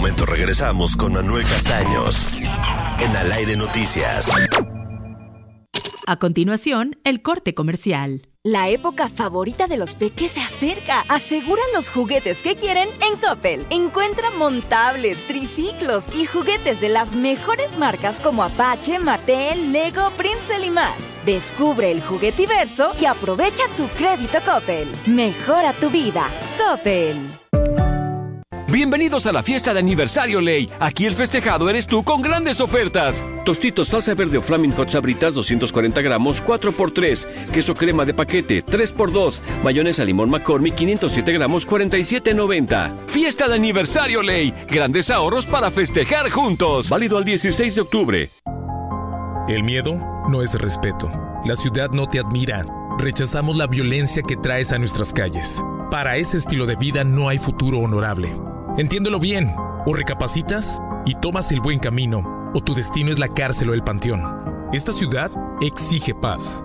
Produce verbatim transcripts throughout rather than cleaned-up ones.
momento regresamos con Manuel Castaños en Al Aire Noticias. A continuación, el corte comercial. La época favorita de los peques se acerca. Aseguran los juguetes que quieren en Coppel. Encuentra montables, triciclos y juguetes de las mejores marcas como Apache, Mattel, Lego, Princeton y más. Descubre el juguetiverso y aprovecha tu crédito Coppel. Mejora tu vida. Coppel. Bienvenidos a la fiesta de aniversario Ley. Aquí el festejado eres tú con grandes ofertas. Tostitos salsa verde o Flaming Hot Sabritas doscientos cuarenta gramos, cuatro por tres. Queso crema de paquete, tres por dos. Mayonesa limón McCormick, quinientos siete gramos, cuarenta y siete noventa. Fiesta de aniversario Ley. Grandes ahorros para festejar juntos. Válido al dieciséis de octubre. El miedo no es respeto. La ciudad no te admira. Rechazamos la violencia que traes a nuestras calles. Para ese estilo de vida no hay futuro honorable. Entiéndelo bien, o recapacitas y tomas el buen camino, o tu destino es la cárcel o el panteón. Esta ciudad exige paz.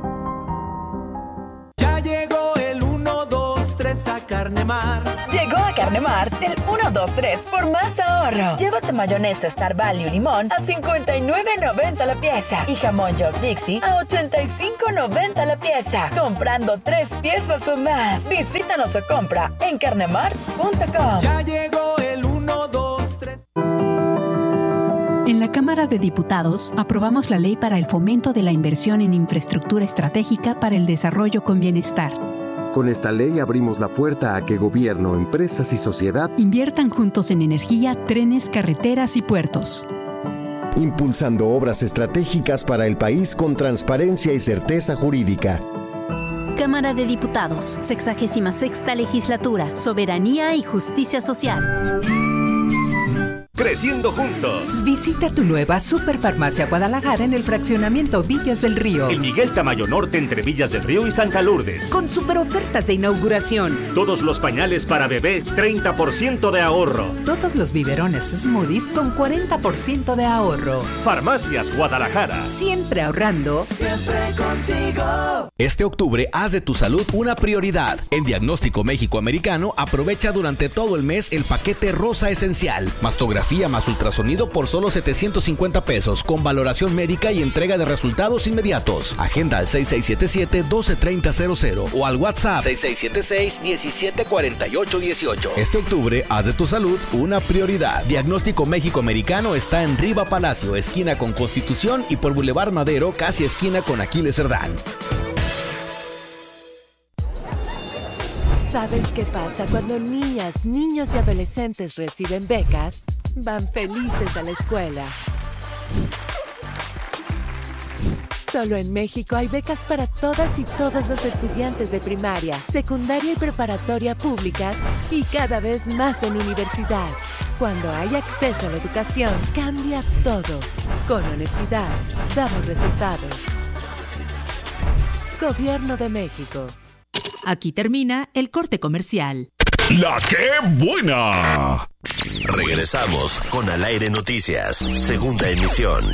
Ya llegó el uno, dos, tres a Carnemar. Llegó a Carnemar el uno, dos, tres por más ahorro. Llévate mayonesa Star Value Limón a cincuenta y nueve noventa la pieza y jamón York Dixie a ochenta y cinco noventa la pieza. Comprando tres piezas o más. Visítanos o compra en carnemar punto com. Ya llegó el uno, dos, tres. En la Cámara de Diputados aprobamos la Ley para el Fomento de la Inversión en Infraestructura Estratégica para el Desarrollo con Bienestar. Con esta ley abrimos la puerta a que gobierno, empresas y sociedad inviertan juntos en energía, trenes, carreteras y puertos. Impulsando obras estratégicas para el país con transparencia y certeza jurídica. Cámara de Diputados, sexagésima sexta Legislatura, Soberanía y Justicia Social. Creciendo juntos. Visita tu nueva Superfarmacia Guadalajara en el fraccionamiento Villas del Río. El Miguel Tamayo Norte entre Villas del Río y Santa Lourdes. Con super ofertas de inauguración. Todos los pañales para bebé, treinta por ciento de ahorro. Todos los biberones Smoothies con cuarenta por ciento de ahorro. Farmacias Guadalajara. Siempre ahorrando. Siempre contigo. Este octubre haz de tu salud una prioridad. En Diagnóstico México Americano aprovecha durante todo el mes el paquete Rosa Esencial. Mastografía más ultrasonido por solo setecientos cincuenta pesos con valoración médica y entrega de resultados inmediatos. Agenda al seis seis siete siete, uno dos tres cero cero cero o al WhatsApp seis seis siete seis, diecisiete cuarenta y ocho dieciocho. Este octubre haz de tu salud una prioridad. Diagnóstico México Americano está en Riva Palacio, esquina con Constitución y por Boulevard Madero, casi esquina con Aquiles Cerdán. ¿Sabes qué pasa cuando niñas, niños y adolescentes reciben becas? Van felices a la escuela. Solo en México hay becas para todas y todos los estudiantes de primaria, secundaria y preparatoria públicas y cada vez más en universidad. Cuando hay acceso a la educación, cambias todo. Con honestidad, damos resultados. Gobierno de México. Aquí termina el corte comercial. ¡La qué buena! Regresamos con Al Aire Noticias, segunda emisión.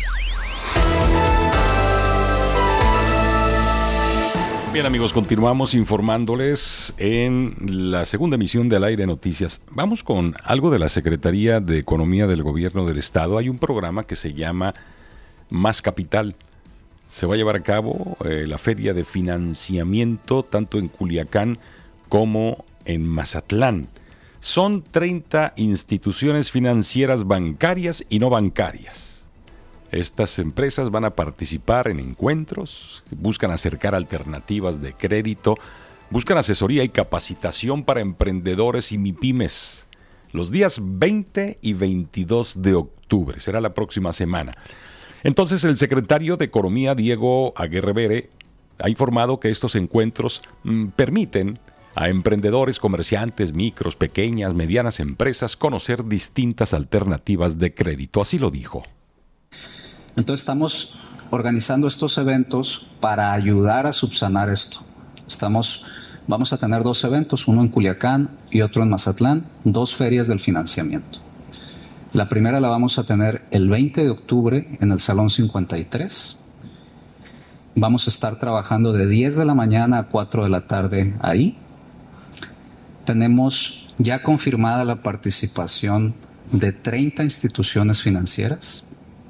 Bien amigos, continuamos informándoles en la segunda emisión de Al Aire Noticias. Vamos con algo de la Secretaría de Economía del Gobierno del Estado. Hay un programa que se llama Más Capital. Se va a llevar a cabo eh, la feria de financiamiento tanto en Culiacán como en Mazatlán. Son treinta instituciones financieras bancarias y no bancarias. Estas empresas van a participar en encuentros, buscan acercar alternativas de crédito, buscan asesoría y capacitación para emprendedores y MIPYMES. Los días veinte y veintidós de octubre, será la próxima semana. Entonces el secretario de Economía, Diego Aguirre Bere, ha informado que estos encuentros mm, permiten a emprendedores, comerciantes, micros, pequeñas, medianas empresas conocer distintas alternativas de crédito. Así lo dijo. Entonces estamos organizando estos eventos para ayudar a subsanar esto. Estamos, vamos a tener dos eventos, uno en Culiacán y otro en Mazatlán, dos ferias del financiamiento. La primera la vamos a tener el veinte de octubre en el Salón cincuenta y tres. Vamos a estar trabajando de diez de la mañana a cuatro de la tarde ahí. Tenemos ya confirmada la participación de treinta instituciones financieras.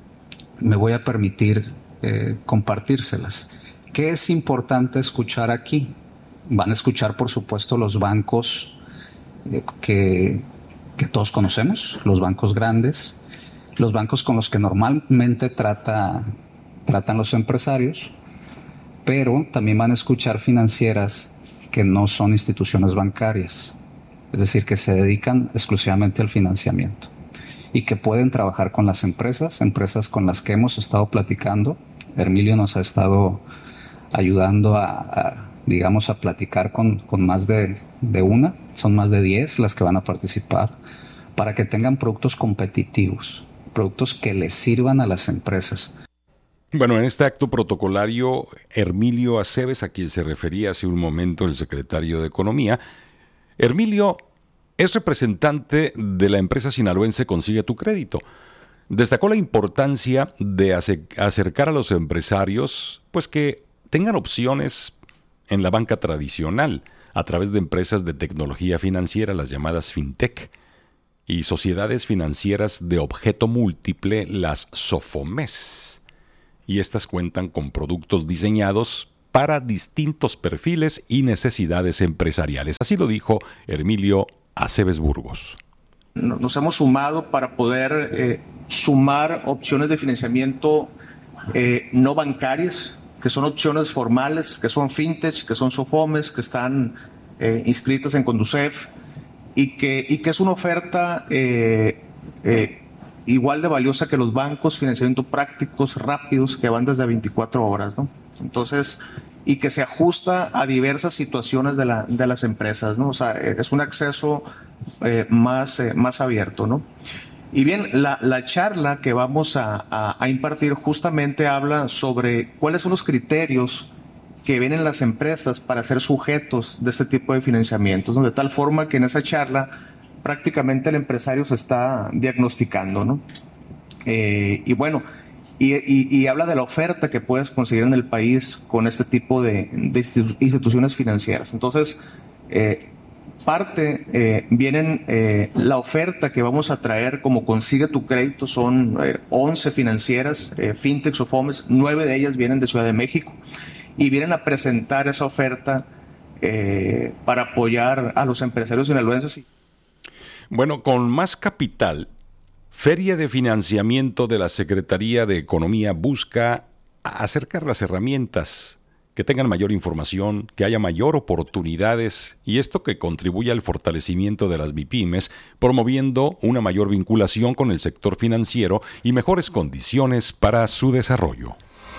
Me voy a permitir eh, compartírselas. ¿Qué es importante escuchar aquí? Van a escuchar, por supuesto, los bancos eh, que, que todos conocemos, los bancos grandes, los bancos con los que normalmente trata, tratan los empresarios, pero también van a escuchar financieras que no son instituciones bancarias, es decir, que se dedican exclusivamente al financiamiento y que pueden trabajar con las empresas, empresas con las que hemos estado platicando. Hermilio nos ha estado ayudando a, a digamos, a platicar con, con más de, de una, son más de diez las que van a participar, para que tengan productos competitivos, productos que les sirvan a las empresas. Bueno, en este acto protocolario, Hermilio Aceves, a quien se refería hace un momento el secretario de Economía, Hermilio es representante de la empresa sinaloense Consigue Tu Crédito. Destacó la importancia de acercar a los empresarios, pues que tengan opciones en la banca tradicional, a través de empresas de tecnología financiera, las llamadas fintech, y sociedades financieras de objeto múltiple, las SOFOMES. Y estas cuentan con productos diseñados para distintos perfiles y necesidades empresariales. Así lo dijo Hermilio Aceves Burgos. Nos hemos sumado para poder eh, sumar opciones de financiamiento eh, no bancarias, que son opciones formales, que son fintech, que son SOFOMES, que están eh, inscritas en Conducef, y que, y que es una oferta eh, eh, igual de valiosa que los bancos, financiamiento prácticos, rápidos, que van desde veinticuatro horas, ¿no? Entonces, y que se ajusta a diversas situaciones de, la, de las empresas, ¿no? O sea, es un acceso eh, más, eh, más abierto, ¿no? Y bien, la, la charla que vamos a, a, a impartir justamente habla sobre cuáles son los criterios que vienen las empresas para ser sujetos de este tipo de financiamientos, ¿no? De tal forma que en esa charla prácticamente el empresario se está diagnosticando, ¿no? Eh, y bueno, y, y, y habla de la oferta que puedes conseguir en el país con este tipo de, de instituciones financieras. Entonces, eh, parte eh, vienen eh, la oferta que vamos a traer como Consigue Tu Crédito, son eh, once financieras, eh, fintech o FOMES, nueve de ellas vienen de Ciudad de México y vienen a presentar esa oferta eh, para apoyar a los empresarios sinaloenses. Bueno, con Más Capital, Feria de Financiamiento de la Secretaría de Economía busca acercar las herramientas, que tengan mayor información, que haya mayor oportunidades, y esto que contribuye al fortalecimiento de las MIPYMES, promoviendo una mayor vinculación con el sector financiero y mejores condiciones para su desarrollo.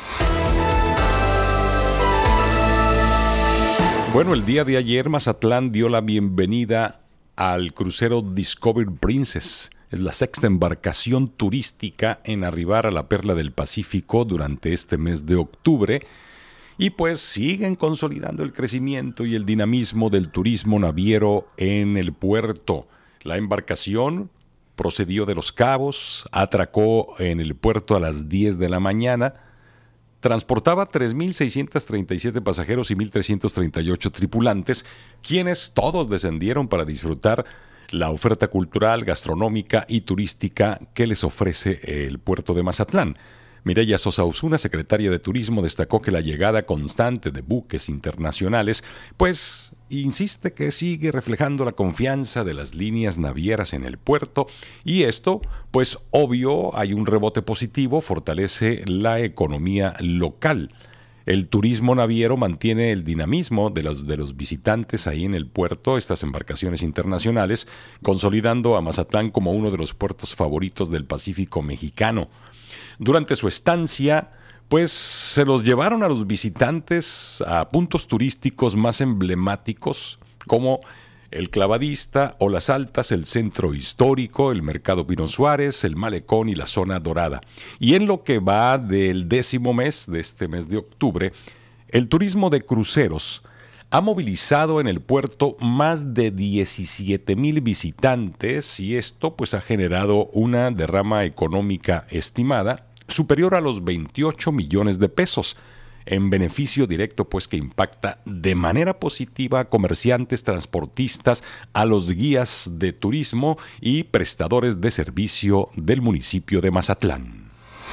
Bueno, el día de ayer Mazatlán dio la bienvenida al crucero Discover Princess. Es la sexta embarcación turística en arribar a la Perla del Pacífico durante este mes de octubre. Y pues siguen consolidando el crecimiento y el dinamismo del turismo naviero en el puerto. La embarcación procedió de Los Cabos, atracó en el puerto a las diez de la mañana, transportaba tres mil seiscientos treinta y siete pasajeros y mil trescientos treinta y ocho tripulantes, quienes todos descendieron para disfrutar la oferta cultural, gastronómica y turística que les ofrece el puerto de Mazatlán. Mireya Sosa Osuna, secretaria de Turismo, destacó que la llegada constante de buques internacionales, pues insiste que sigue reflejando la confianza de las líneas navieras en el puerto, y esto, pues obvio, hay un rebote positivo, fortalece la economía local. El turismo naviero mantiene el dinamismo de los, de los visitantes ahí en el puerto, estas embarcaciones internacionales, consolidando a Mazatlán como uno de los puertos favoritos del Pacífico mexicano. Durante su estancia, pues se los llevaron a los visitantes a puntos turísticos más emblemáticos como el Clavadista, Olas Altas, el Centro Histórico, el Mercado Pino Suárez, el Malecón y la Zona Dorada. Y en lo que va del décimo mes, de este mes de octubre, el turismo de cruceros ha movilizado en el puerto más de diecisiete mil visitantes, y esto pues ha generado una derrama económica estimada superior a los veintiocho millones de pesos. en beneficio directo, pues que impacta de manera positiva a comerciantes, transportistas, a los guías de turismo y prestadores de servicio del municipio de Mazatlán.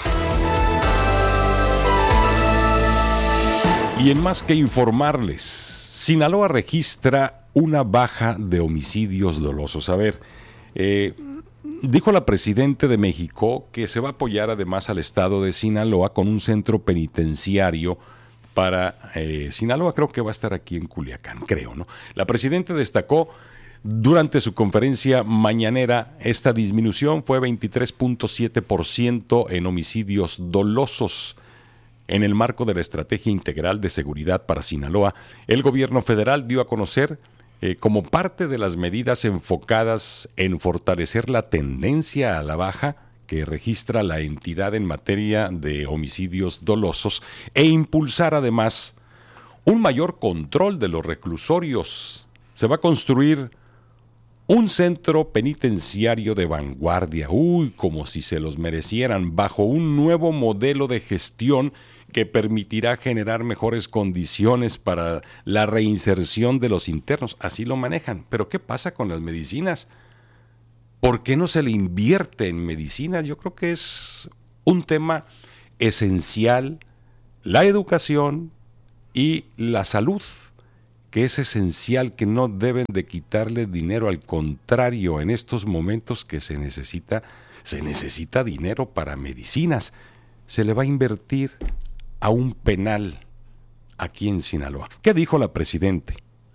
Y en más que informarles, Sinaloa registra una baja de homicidios dolosos. A ver, eh, dijo la Presidenta de México que se va a apoyar además al estado de Sinaloa con un centro penitenciario para eh, Sinaloa. Creo que va a estar aquí en Culiacán, creo, ¿no? La Presidenta destacó durante su conferencia mañanera esta disminución fue veintitrés punto siete por ciento en homicidios dolosos. En el marco de la Estrategia Integral de Seguridad para Sinaloa, el gobierno federal dio a conocer Eh, como parte de las medidas enfocadas en fortalecer la tendencia a la baja que registra la entidad en materia de homicidios dolosos e impulsar además un mayor control de los reclusorios. Se va a construir un centro penitenciario de vanguardia, uy, como si se los merecieran, bajo un nuevo modelo de gestión que permitirá generar mejores condiciones para la reinserción de los internos. Así lo manejan. Pero ¿qué pasa con las medicinas? ¿Por qué no se le invierte en medicinas? Yo creo que es un tema esencial, la educación y la salud, que es esencial, que no deben de quitarle dinero, al contrario, en estos momentos que se necesita, se necesita dinero para medicinas. Se le va a invertir a un penal aquí en Sinaloa. ¿Qué dijo la Presidenta?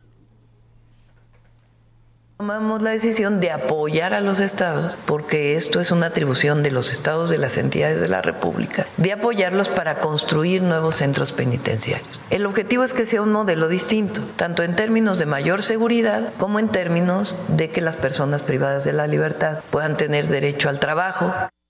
Tomamos la decisión de apoyar a los estados, porque esto es una atribución de los estados, de las entidades de la República, de apoyarlos para construir nuevos centros penitenciarios. El objetivo es que sea un modelo distinto, tanto en términos de mayor seguridad como en términos de que las personas privadas de la libertad puedan tener derecho al trabajo.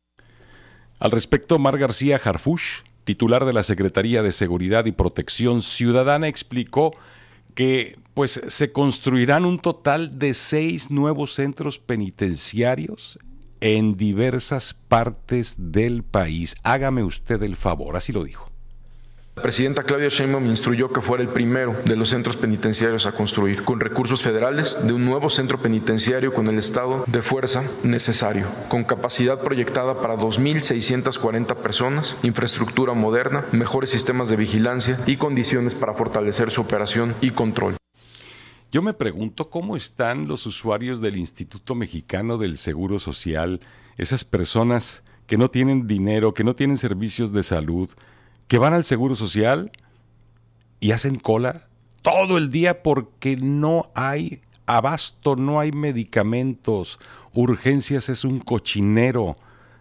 Al respecto, Mar García Harfuch, titular de la Secretaría de Seguridad y Protección Ciudadana, explicó que pues se construirán un total de seis nuevos centros penitenciarios en diversas partes del país. Hágame usted el favor, así lo dijo. La presidenta Claudia Sheinbaum instruyó que fuera el primero de los centros penitenciarios a construir, con recursos federales, de un nuevo centro penitenciario con el estado de fuerza necesario, con capacidad proyectada para dos mil seiscientas cuarenta personas, infraestructura moderna, mejores sistemas de vigilancia y condiciones para fortalecer su operación y control. Yo me pregunto cómo están los usuarios del Instituto Mexicano del Seguro Social, esas personas que no tienen dinero, que no tienen servicios de salud, que van al Seguro Social y hacen cola todo el día porque no hay abasto, no hay medicamentos, urgencias es un cochinero.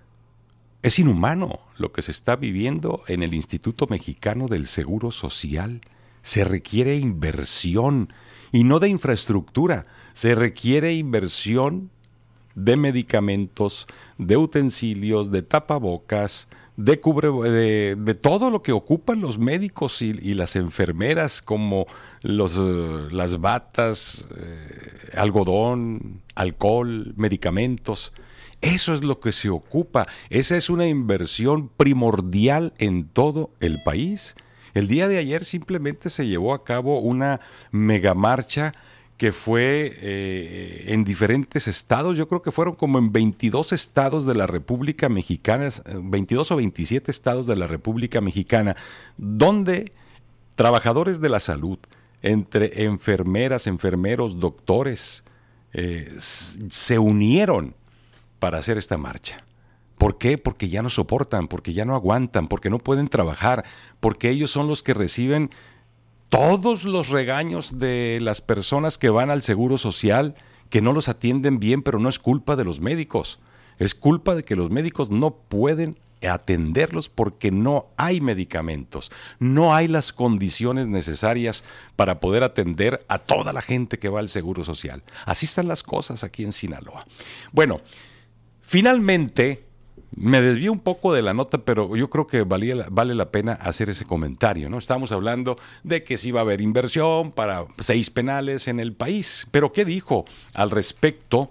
Es inhumano lo que se está viviendo en el Instituto Mexicano del Seguro Social. Se requiere inversión y no de infraestructura, se requiere inversión de medicamentos, de utensilios, de tapabocas, de cubre, de, de todo lo que ocupan los médicos y, y las enfermeras, como los, uh, las batas, eh, algodón, alcohol, medicamentos. Eso es lo que se ocupa. Esa es una inversión primordial en todo el país. El día de ayer simplemente se llevó a cabo una megamarcha que fue eh, en diferentes estados. Yo creo que fueron como en veintidós estados de la República Mexicana, veintidós o veintisiete estados de la República Mexicana, donde trabajadores de la salud, entre enfermeras, enfermeros, doctores, eh, se unieron para hacer esta marcha. ¿Por qué? Porque ya no soportan, porque ya no aguantan, porque no pueden trabajar, porque ellos son los que reciben todos los regaños de las personas que van al Seguro Social, que no los atienden bien, pero no es culpa de los médicos. Es culpa de que los médicos no pueden atenderlos porque no hay medicamentos, no hay las condiciones necesarias para poder atender a toda la gente que va al Seguro Social. Así están las cosas aquí en Sinaloa. Bueno, finalmente me desvío un poco de la nota, pero yo creo que valía, vale la pena hacer ese comentario, ¿no? Estamos hablando de que sí va a haber inversión para seis penales en el país. Pero ¿qué dijo al respecto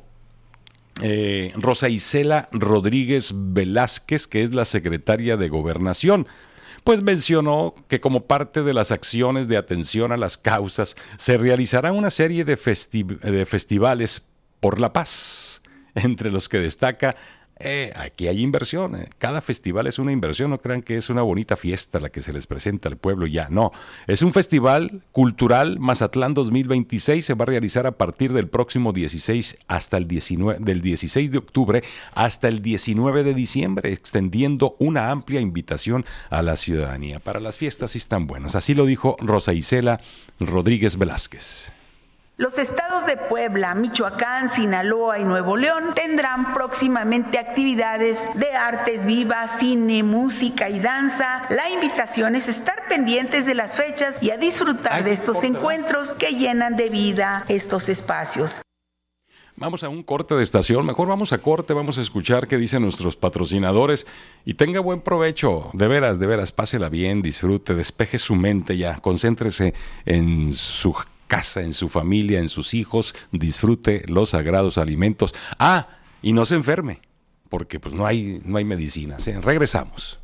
eh, Rosa Isela Rodríguez Velázquez, que es la secretaria de Gobernación? pues mencionó que como parte de las acciones de atención a las causas se realizará una serie de, festi- de festivales por la paz, entre los que destaca Eh, aquí hay inversión, eh. Cada festival es una inversión, no crean que es una bonita fiesta la que se les presenta al pueblo ya, no, es un festival cultural. Mazatlán dos mil veintiséis se va a realizar a partir del próximo dieciséis hasta el diecinueve, del dieciséis de octubre hasta el diecinueve de diciembre, extendiendo una amplia invitación a la ciudadanía. Para las fiestas sí están buenas, así lo dijo Rosa Isela Rodríguez Velázquez. Los estados de Puebla, Michoacán, Sinaloa y Nuevo León tendrán próximamente actividades de artes vivas, cine, música y danza. La invitación es estar pendientes de las fechas y a disfrutar de estos encuentros que llenan de vida estos espacios. Vamos a un corte de estación, mejor vamos a corte, vamos a escuchar qué dicen nuestros patrocinadores y tenga buen provecho, de veras, de veras, pásela bien, disfrute, despeje su mente ya, concéntrese en su casa, en su familia, en sus hijos, disfrute los sagrados alimentos. Ah, y no se enferme, porque pues no hay, no hay medicinas, ¿eh? Regresamos.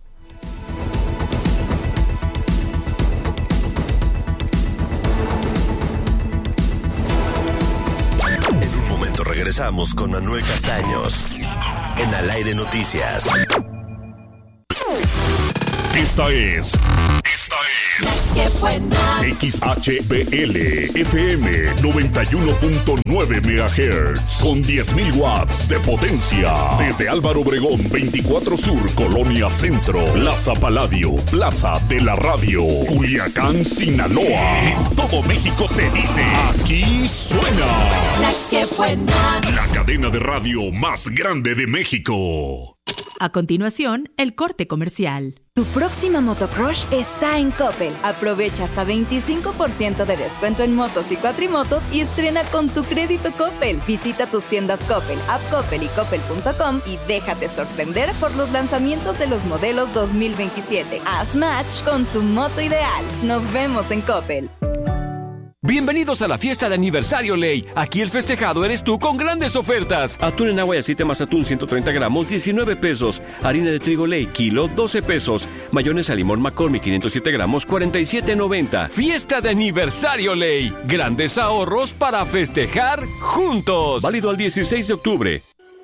En un momento regresamos con Manuel Castaños en Al Aire Noticias. Esta es... Esta es... ¡Qué buena! X H B L F M noventa y uno punto nueve megahertz con diez mil watts de potencia. Desde Álvaro Obregón veinticuatro Sur, Colonia Centro, Plaza Paladio, Plaza de la Radio, Culiacán, Sinaloa. En todo México se dice, aquí suena La que buena. La cadena de radio más grande de México. A continuación, el corte comercial. Tu próxima motocrush está en Coppel. Aprovecha hasta veinticinco por ciento de descuento en motos y cuatrimotos y estrena con tu crédito Coppel. Visita tus tiendas Coppel, App Coppel y Coppel punto com y déjate sorprender por los lanzamientos de los modelos dos mil veintisiete. Haz match con tu moto ideal. Nos vemos en Coppel. Bienvenidos a la fiesta de aniversario Ley. Aquí el festejado eres tú con grandes ofertas. Atún en agua y aceite más atún ciento treinta gramos, diecinueve pesos. Harina de trigo Ley, kilo, doce pesos. Mayonesa limón McCormick, quinientos siete gramos, cuarenta y siete noventa. Fiesta de aniversario Ley. Grandes ahorros para festejar juntos. Válido al dieciséis de octubre.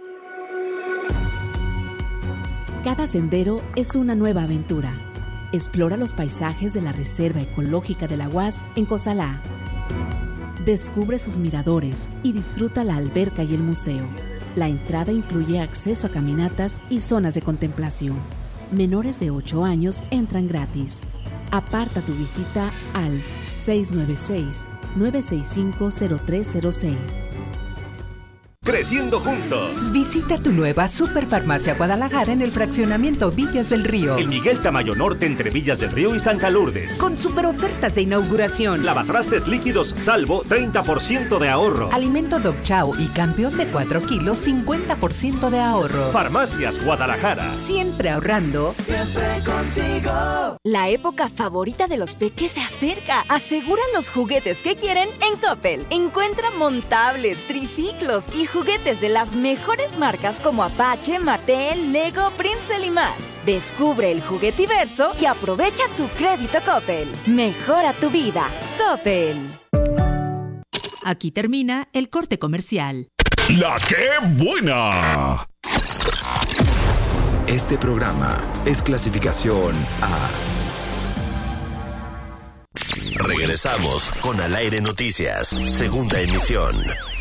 Cada sendero es una nueva aventura. Explora los paisajes de la Reserva Ecológica de la U A S en Cozalá. Descubre sus miradores y disfruta la alberca y el museo. La entrada incluye acceso a caminatas y zonas de contemplación. Menores de ocho años entran gratis. Aparta tu visita al seis nueve seis, nueve seis cinco, cero tres cero seis. Creciendo juntos. Visita tu nueva Superfarmacia Guadalajara en el fraccionamiento Villas del Río. En Miguel Tamayo Norte, entre Villas del Río y Santa Lourdes. Con super ofertas de inauguración. Lavatrastes líquidos Salvo, treinta por ciento de ahorro. Alimento Dog Chow y campeón de cuatro kilos, cincuenta por ciento de ahorro. Farmacias Guadalajara. Siempre ahorrando. Siempre contigo. La época favorita de los peques se acerca. Asegura los juguetes que quieren en Coppel. Encuentra montables, triciclos y juguetes de las mejores marcas como Apache, Mattel, Lego, Princeton y más. Descubre el juguetiverso y aprovecha tu crédito Coppel. Mejora tu vida. Coppel. Aquí termina el corte comercial. La que buena. Este programa es clasificación A. Regresamos con Al Aire Noticias, segunda emisión.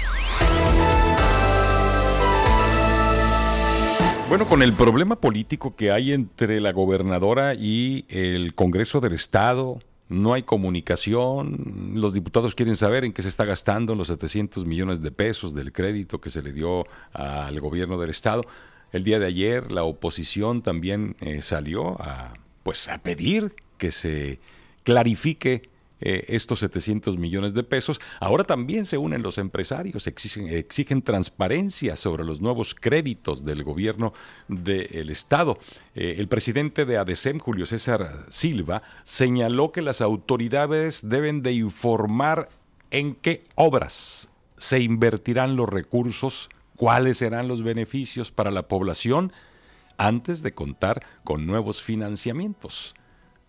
Bueno, con el problema político que hay entre la gobernadora y el Congreso del Estado, no hay comunicación, los diputados quieren saber en qué se está gastando los setecientos millones de pesos del crédito que se le dio al gobierno del Estado. El día de ayer la oposición también eh, salió a, pues, a pedir que se clarifique Eh, estos setecientos millones de pesos. Ahora también se unen los empresarios, exigen, exigen transparencia sobre los nuevos créditos del gobierno del Estado. Eh, el presidente de ADECEM, Julio César Silva, señaló que las autoridades deben de informar en qué obras se invertirán los recursos, cuáles serán los beneficios para la población antes de contar con nuevos financiamientos.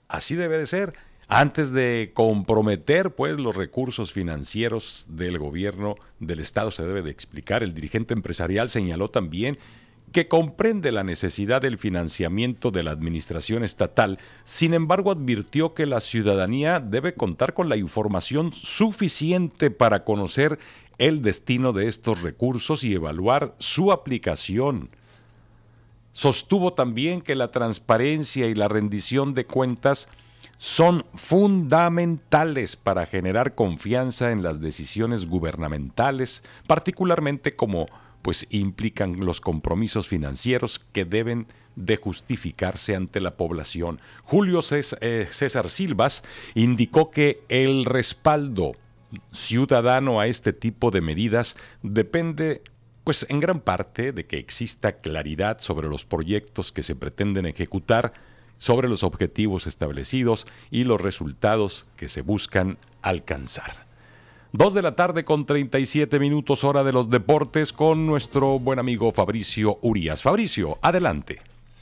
Así debe de ser. Antes de comprometer pues los recursos financieros del gobierno del estado se debe de explicar. El dirigente empresarial señaló también que comprende la necesidad del financiamiento de la administración estatal, sin embargo advirtió que la ciudadanía debe contar con la información suficiente para conocer el destino de estos recursos y evaluar su aplicación. Sostuvo también que la transparencia y la rendición de cuentas son fundamentales para generar confianza en las decisiones gubernamentales, particularmente como pues implican los compromisos financieros que deben de justificarse ante la población. Julio César Silvas indicó que el respaldo ciudadano a este tipo de medidas depende pues en gran parte de que exista claridad sobre los proyectos que se pretenden ejecutar, sobre los objetivos establecidos y los resultados que se buscan alcanzar. Dos de la tarde con treinta y siete minutos, hora de los deportes, con nuestro buen amigo Fabricio Urías. Fabricio, adelante.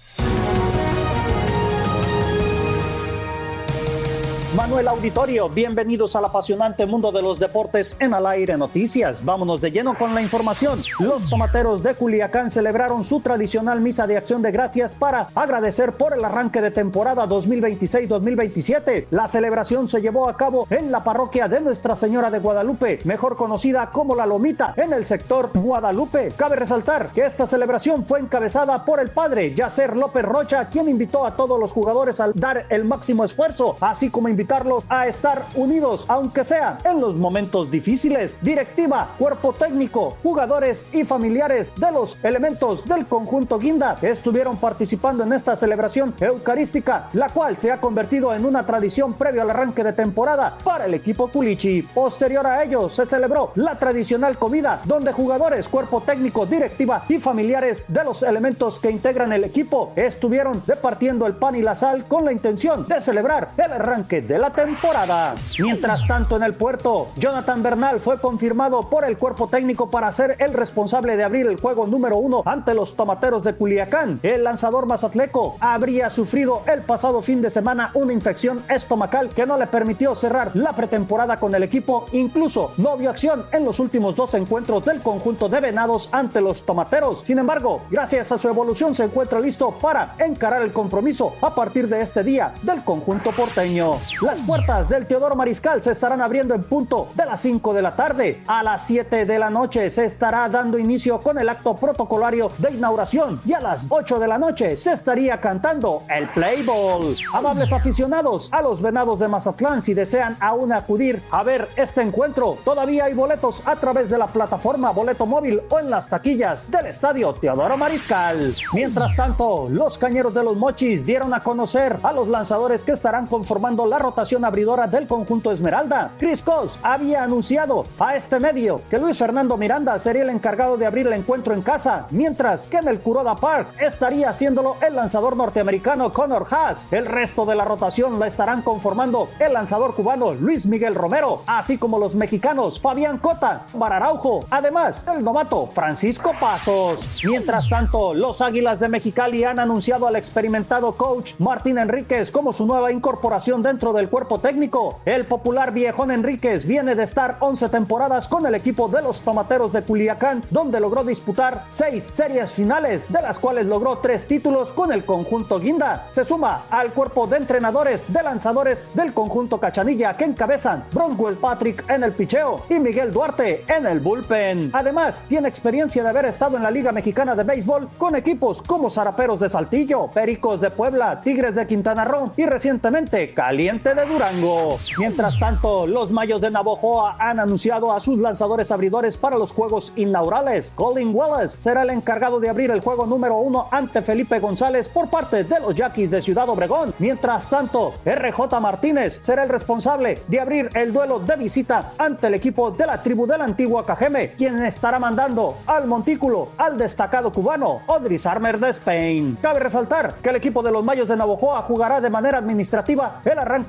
Manuel Auditorio, bienvenidos al apasionante mundo de los deportes en Al Aire Noticias. Vámonos de lleno con la información. Los tomateros de Culiacán celebraron su tradicional misa de acción de gracias para agradecer por el arranque de temporada dos mil veintiséis dos mil veintisiete. La celebración se llevó a cabo en la parroquia de Nuestra Señora de Guadalupe, mejor conocida como La Lomita, en el sector Guadalupe. Cabe resaltar que esta celebración fue encabezada por el padre Yacer López Rocha, quien invitó a todos los jugadores a dar el máximo esfuerzo, así como invitó a estar unidos, aunque sea en los momentos difíciles. Directiva, cuerpo técnico, jugadores y familiares de los elementos del conjunto Guinda estuvieron participando en esta celebración eucarística, la cual se ha convertido en una tradición previo al arranque de temporada para el equipo Culichi. Posterior a ello, se celebró la tradicional comida, donde jugadores, cuerpo técnico, directiva y familiares de los elementos que integran el equipo estuvieron departiendo el pan y la sal con la intención de celebrar el arranque de la temporada. Mientras tanto, en el puerto, Jonathan Bernal fue confirmado por el cuerpo técnico para ser el responsable de abrir el juego número uno ante los tomateros de Culiacán. El lanzador mazatleco habría sufrido el pasado fin de semana una infección estomacal que no le permitió cerrar la pretemporada con el equipo. Incluso no vio acción en los últimos dos encuentros del conjunto de Venados ante los tomateros. Sin embargo, gracias a su evolución se encuentra listo para encarar el compromiso a partir de este día del conjunto porteño. Las puertas del Teodoro Mariscal se estarán abriendo en punto de las cinco de la tarde. A las siete de la noche se estará dando inicio con el acto protocolario de inauguración y a las ocho de la noche se estaría cantando el play ball. Amables aficionados a los Venados de Mazatlán, si desean aún acudir a ver este encuentro, todavía hay boletos a través de la plataforma Boleto Móvil o en las taquillas del estadio Teodoro Mariscal. Mientras tanto, los Cañeros de los Mochis dieron a conocer a los lanzadores que estarán conformando la rotación abridora del conjunto Esmeralda. Chris Cos había anunciado a este medio que Luis Fernando Miranda sería el encargado de abrir el encuentro en casa, mientras que en el Kuroda Park estaría haciéndolo el lanzador norteamericano Connor Haas. El resto de la rotación la estarán conformando el lanzador cubano Luis Miguel Romero, así como los mexicanos Fabián Cota, Bararaujo, además del novato Francisco Pasos. Mientras tanto, los Águilas de Mexicali han anunciado al experimentado coach Martín Enríquez como su nueva incorporación dentro del cuerpo técnico. El popular viejón Enríquez viene de estar once temporadas con el equipo de los Tomateros de Culiacán, donde logró disputar seis series finales, de las cuales logró tres títulos con el conjunto Guinda. Se suma al cuerpo de entrenadores de lanzadores del conjunto Cachanilla, que encabezan Bronwell Patrick en el picheo y Miguel Duarte en el bullpen. Además, tiene experiencia de haber estado en la Liga Mexicana de Béisbol con equipos como Zaraperos de Saltillo, Pericos de Puebla, Tigres de Quintana Roo y recientemente Caliente de Durango. Mientras tanto, los Mayos de Navojoa han anunciado a sus lanzadores abridores para los juegos inaugurales. Colin Wallace será el encargado de abrir el juego número uno ante Felipe González por parte de los Yaquis de Ciudad Obregón. Mientras tanto, R J Martínez será el responsable de abrir el duelo de visita ante el equipo de la tribu de la Antigua Cajeme, quien estará mandando al montículo al destacado cubano Odris Armer de Spain. Cabe resaltar que el equipo de los Mayos de Navojoa jugará de manera administrativa el arranque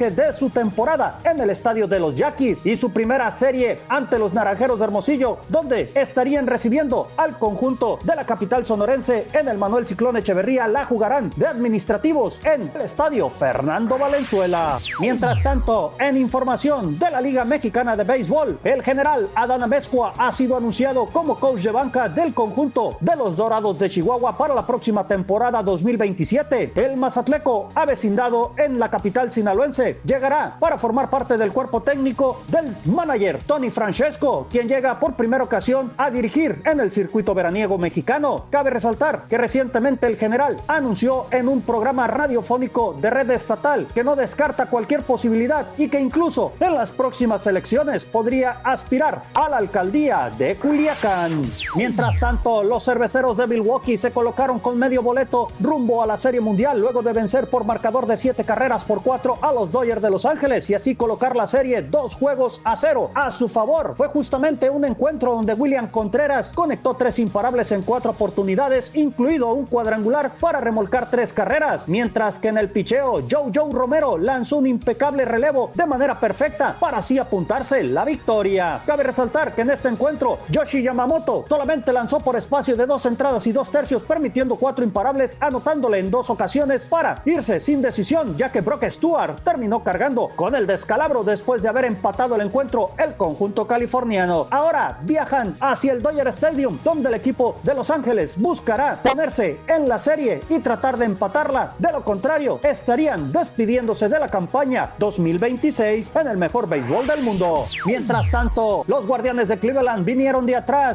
arranque de su temporada en el estadio de los Yaquis y su primera serie ante los Naranjeros de Hermosillo, donde estarían recibiendo al conjunto de la capital sonorense en el Manuel Ciclón Echeverría. La jugarán de administrativos en el estadio Fernando Valenzuela. Mientras tanto, en información de la Liga Mexicana de Béisbol, el general Adán Amezcua ha sido anunciado como coach de banca del conjunto de los Dorados de Chihuahua para la próxima temporada dos mil veintisiete. El mazatleco, avecindado en la capital sinaloense, llegará para formar parte del cuerpo técnico del manager Tony Francesco, quien llega por primera ocasión a dirigir en el circuito veraniego mexicano. Cabe resaltar que recientemente el general anunció en un programa radiofónico de red estatal que no descarta cualquier posibilidad y que incluso en las próximas elecciones podría aspirar a la alcaldía de Culiacán. Mientras tanto, los cerveceros de Milwaukee se colocaron con medio boleto rumbo a la Serie Mundial luego de vencer por marcador de siete carreras por cuatro a los Dodgers de Los Ángeles y así colocar la serie dos juegos a cero a su favor. Fue justamente un encuentro donde William Contreras conectó tres imparables en cuatro oportunidades, incluido un cuadrangular para remolcar tres carreras, mientras que en el picheo Joe Joe Romero lanzó un impecable relevo de manera perfecta para así apuntarse la victoria. Cabe resaltar que en este encuentro Yoshi Yamamoto solamente lanzó por espacio de dos entradas y dos tercios, permitiendo cuatro imparables, anotándole en dos ocasiones para irse sin decisión, ya que Brock Stewart terminó cargando con el descalabro después de haber empatado el encuentro el conjunto californiano. Ahora viajan hacia el Dodger Stadium, donde el equipo de Los Ángeles buscará ponerse en la serie y tratar de empatarla. De lo contrario, estarían despidiéndose de la campaña dos mil veintiséis en el mejor béisbol del mundo. Mientras tanto, los Guardianes de Cleveland vinieron de atrás